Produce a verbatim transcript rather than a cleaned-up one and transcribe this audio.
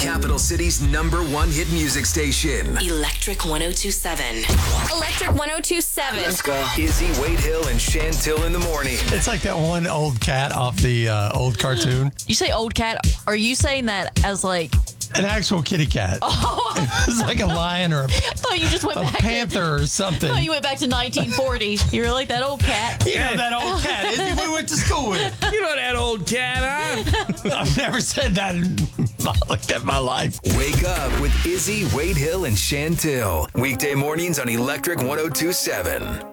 Capital City's number one hit music station. Electric one oh two seven. Electric one oh two seven. Let's go. Izzy, Wade Hill, and Chantil in the morning. It's like that one old cat off the uh, old cartoon. You say old cat. Are you saying that as like an actual kitty cat? Oh, it's like a lion or a, I thought you just went a back panther to, or something. I thought you went back to nineteen forty. You were like that old cat. You know that old cat. Izzy, we went to school with. You know that old cat, huh? I've never said that in my, like that in my life. Wake up with Izzy, Wade Hill, and Chantil. Weekday mornings on Electric one oh two seven.